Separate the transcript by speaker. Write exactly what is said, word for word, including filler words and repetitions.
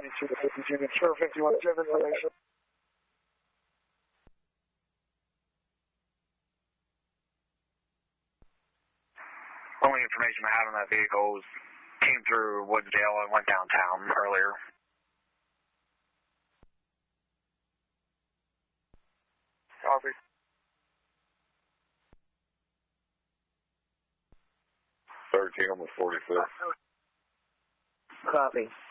Speaker 1: fifty-two to fifty-two, sure, fifty-one, do you have information?
Speaker 2: Only information I had on that vehicle was came through Woodsdale and went downtown earlier.
Speaker 1: Copy.
Speaker 3: thirteen, almost forty-six.
Speaker 4: Copy.